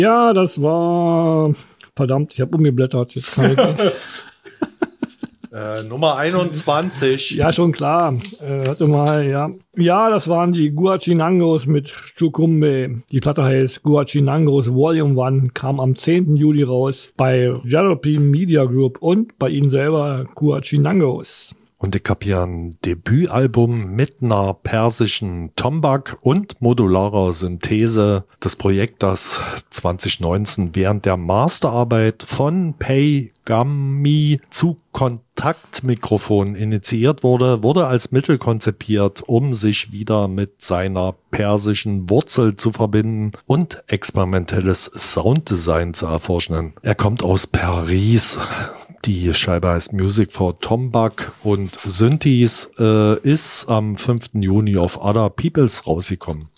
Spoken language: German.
Ja, das war... Verdammt, ich habe umgeblättert. Jetzt kann ich nicht. Nummer 21. Ja, schon klar. Warte mal, ja. Ja, das waren die Guachinangos mit Chukumbe. Die Platte heißt Guachinangos Volume 1, kam am 10. Juli raus bei Jalopy Media Group und bei ihnen selber Guachinangos. Und ich habe hier ein Debütalbum mit einer persischen Tombak und modularer Synthese. Das Projekt, das 2019 während der Masterarbeit von Pei Gami zu Kontaktmikrofon initiiert wurde, wurde als Mittel konzipiert, um sich wieder mit seiner persischen Wurzel zu verbinden und experimentelles Sounddesign zu erforschen. Er kommt aus Paris. Die Scheibe heißt Music for Tombak und Synthes ist am 5. Juni auf Other Peoples rausgekommen.